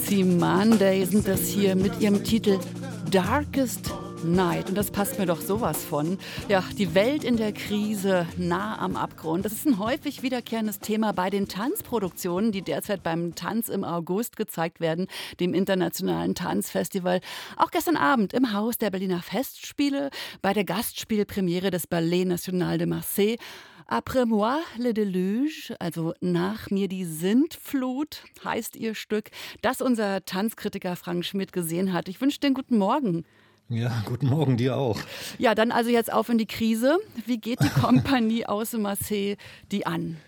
Ozymandias sind das hier mit ihrem Titel Darkest Night. Und das passt mir doch sowas von. Ja, die Welt in der Krise, nah am Abgrund. Das ist ein häufig wiederkehrendes Thema bei den Tanzproduktionen, die derzeit beim Tanz im August gezeigt werden, dem internationalen Tanzfestival. Auch gestern Abend im Haus der Berliner Festspiele bei der Gastspielpremiere des Ballet National de Marseille. Après moi le déluge, also nach mir die Sintflut, heißt ihr Stück, das unser Tanzkritiker Frank Schmidt gesehen hat. Ich wünsche dir einen guten Morgen. Ja, guten Morgen, dir auch. Ja, dann also jetzt auf in die Krise. Wie geht die Kompanie aus Marseille die an?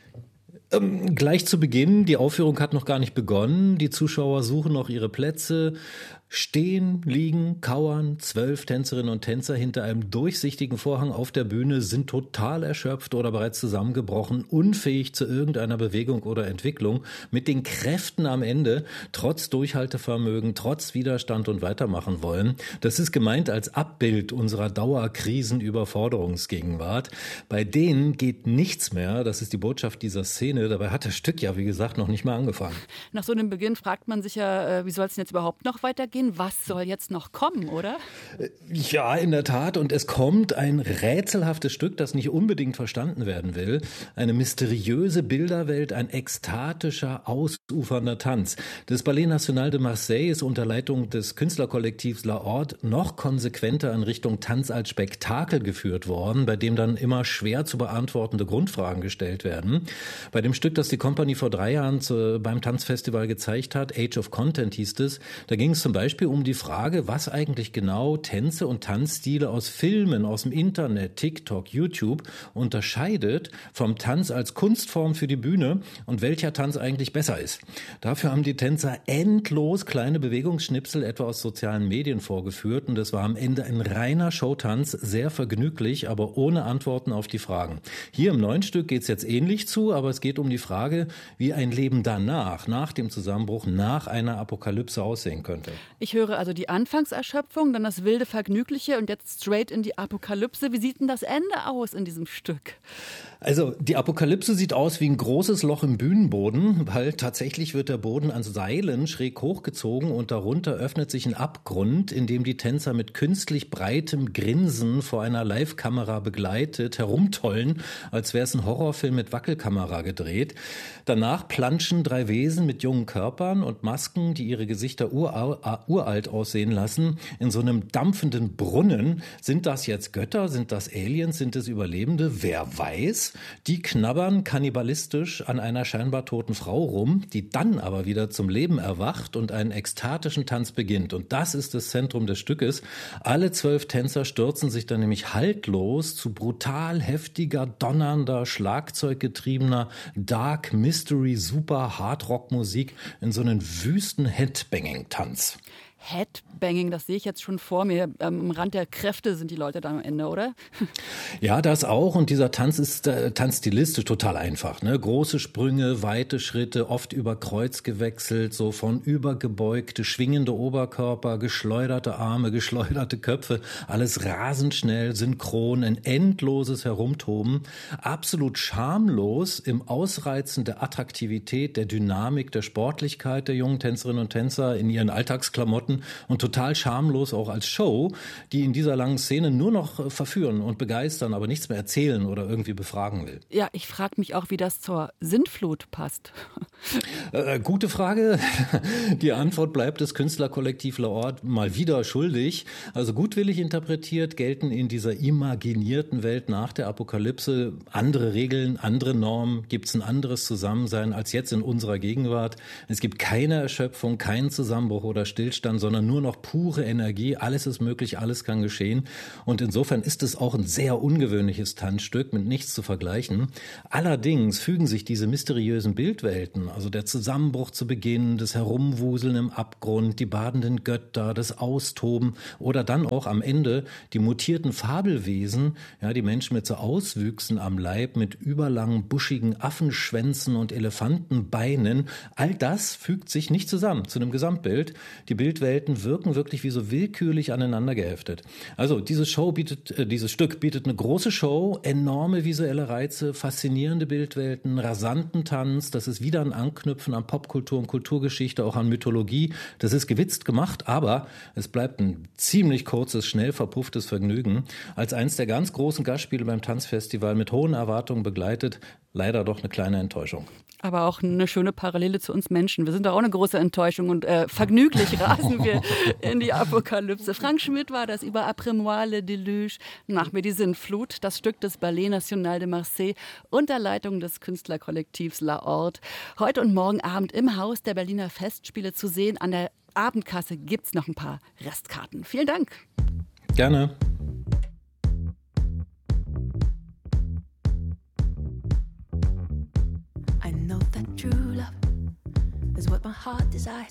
Gleich zu Beginn, die Aufführung hat noch gar nicht begonnen. Die Zuschauer suchen noch ihre Plätze. Stehen, liegen, kauern, 12 Tänzerinnen und Tänzer hinter einem durchsichtigen Vorhang auf der Bühne sind total erschöpft oder bereits zusammengebrochen, unfähig zu irgendeiner Bewegung oder Entwicklung, mit den Kräften am Ende, trotz Durchhaltevermögen, trotz Widerstand und weitermachen wollen. Das ist gemeint als Abbild unserer Dauerkrisenüberforderungsgegenwart. Bei denen geht nichts mehr, das ist die Botschaft dieser Szene. Dabei hat das Stück ja, wie gesagt, noch nicht mal angefangen. Nach so einem Beginn fragt man sich ja, wie soll es denn jetzt überhaupt noch weitergehen? Was soll jetzt noch kommen, oder? Ja, in der Tat. Und es kommt ein rätselhaftes Stück, das nicht unbedingt verstanden werden will. Eine mysteriöse Bilderwelt, ein ekstatischer, ausufernder Tanz. Das Ballet National de Marseille ist unter Leitung des Künstlerkollektivs La Horde noch konsequenter in Richtung Tanz als Spektakel geführt worden, bei dem dann immer schwer zu beantwortende Grundfragen gestellt werden. Bei dem Stück, das die Kompanie vor 3 Jahren beim Tanzfestival gezeigt hat, Age of Content hieß es, da ging es zum Beispiel um die Frage, was eigentlich genau Tänze und Tanzstile aus Filmen, aus dem Internet, TikTok, YouTube unterscheidet vom Tanz als Kunstform für die Bühne und welcher Tanz eigentlich besser ist. Dafür haben die Tänzer endlos kleine Bewegungsschnipsel etwa aus sozialen Medien vorgeführt und es war am Ende ein reiner Showtanz, sehr vergnüglich, aber ohne Antworten auf die Fragen. Hier im neuen Stück geht es jetzt ähnlich zu, aber es geht um die Frage, wie ein Leben danach, nach dem Zusammenbruch, nach einer Apokalypse aussehen könnte. Ich höre also die Anfangserschöpfung, dann das wilde Vergnügliche und jetzt straight in die Apokalypse. Wie sieht denn das Ende aus in diesem Stück? Also die Apokalypse sieht aus wie ein großes Loch im Bühnenboden, weil tatsächlich wird der Boden an Seilen schräg hochgezogen und darunter öffnet sich ein Abgrund, in dem die Tänzer mit künstlich breitem Grinsen vor einer Live-Kamera begleitet herumtollen, als wäre es ein Horrorfilm mit Wackelkamera gedreht. Danach planschen 3 Wesen mit jungen Körpern und Masken, die ihre Gesichter uralt aussehen lassen, in so einem dampfenden Brunnen. Sind das jetzt Götter? Sind das Aliens? Sind es Überlebende? Wer weiß? Die knabbern kannibalistisch an einer scheinbar toten Frau rum, die dann aber wieder zum Leben erwacht und einen ekstatischen Tanz beginnt. Und das ist das Zentrum des Stückes. Alle 12 Tänzer stürzen sich dann nämlich haltlos zu brutal heftiger, donnernder, schlagzeuggetriebener Dark Mystery Super Hardrock Musik in so einen wüsten Headbanging-Tanz. Headbanging, das sehe ich jetzt schon vor mir. Am Rand der Kräfte sind die Leute dann am Ende, oder? Ja, das auch. Und dieser Tanz ist tanzstilistisch total einfach. Ne? Große Sprünge, weite Schritte, oft über Kreuz gewechselt, so von übergebeugte, schwingende Oberkörper, geschleuderte Arme, geschleuderte Köpfe. Alles rasend schnell, synchron, ein endloses Herumtoben. Absolut schamlos im Ausreizen der Attraktivität, der Dynamik, der Sportlichkeit der jungen Tänzerinnen und Tänzer in ihren Alltagsklamotten und total schamlos auch als Show, die in dieser langen Szene nur noch verführen und begeistern, aber nichts mehr erzählen oder irgendwie befragen will. Ja, ich frage mich auch, wie das zur Sintflut passt. Gute Frage. Die Antwort bleibt das Künstlerkollektiv La Horde mal wieder schuldig. Also gutwillig interpretiert gelten in dieser imaginierten Welt nach der Apokalypse andere Regeln, andere Normen, gibt es ein anderes Zusammensein als jetzt in unserer Gegenwart. Es gibt keine Erschöpfung, keinen Zusammenbruch oder Stillstand, sondern nur noch pure Energie. Alles ist möglich, alles kann geschehen. Und insofern ist es auch ein sehr ungewöhnliches Tanzstück, mit nichts zu vergleichen. Allerdings fügen sich diese mysteriösen Bildwelten, also der Zusammenbruch zu Beginn, das Herumwuseln im Abgrund, die badenden Götter, das Austoben oder dann auch am Ende die mutierten Fabelwesen, ja, die Menschen mit so Auswüchsen am Leib, mit überlangen, buschigen Affenschwänzen und Elefantenbeinen. All das fügt sich nicht zusammen zu einem Gesamtbild. Die Bildwelt Welten wirken wirklich wie so willkürlich aneinander geheftet. Also dieses Stück bietet eine große Show, enorme visuelle Reize, faszinierende Bildwelten, rasanten Tanz. Das ist wieder ein Anknüpfen an Popkultur und Kulturgeschichte, auch an Mythologie. Das ist gewitzt gemacht, aber es bleibt ein ziemlich kurzes, schnell verpufftes Vergnügen. Als eins der ganz großen Gastspiele beim Tanzfestival mit hohen Erwartungen begleitet, leider doch eine kleine Enttäuschung. Aber auch eine schöne Parallele zu uns Menschen. Wir sind doch auch eine große Enttäuschung und vergnüglich rasen wir in die Apokalypse. Frank Schmidt war das über Après-moi le Déluge, nach mir die Sinnflut, das Stück des Ballet National de Marseille unter Leitung des Künstlerkollektivs La Horde. Heute und morgen Abend im Haus der Berliner Festspiele zu sehen. An der Abendkasse gibt es noch ein paar Restkarten. Vielen Dank. Gerne. I know that true love is what my heart desires.